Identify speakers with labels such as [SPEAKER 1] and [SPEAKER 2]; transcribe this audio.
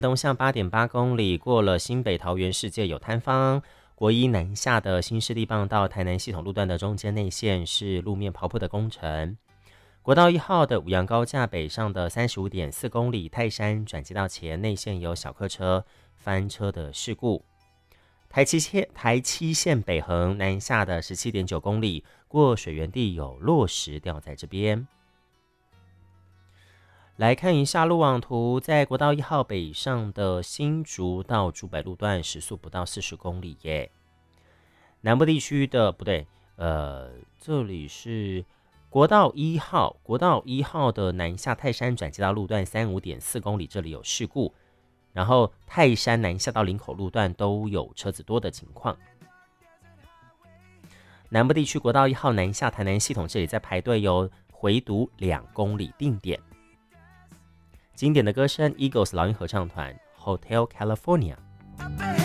[SPEAKER 1] 东向8.8公里，过了新北桃园世界有摊方。国一南下的新市立棒到台南系统路段的中间内线是路面刨坡的工程。国道1号的五杨高架北上的35.4公里，泰山转接道前内线有小客车翻车的事故。台七线北横南下的17.9公里，过水源地有落石掉在这边。来看一下路网图，在国道1号北上的新竹到竹北路段时速不到40公里耶。南部地区的不对，这里是国道1号的南下泰山转接道路段35.4公里，这里有事故。然后泰山南下到林口路段都有车子多的情况。南部地区国道1号南下台南系统，这里在排队有回堵2公里定点。经典的歌声 Eagles 老鹰合唱团 Hotel California。